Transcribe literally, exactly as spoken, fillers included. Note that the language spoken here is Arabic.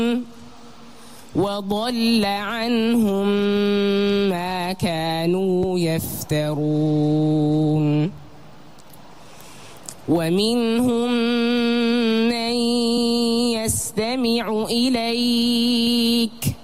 وضل عنهم ما كانوا يفترون ومنهم من يستمع إليك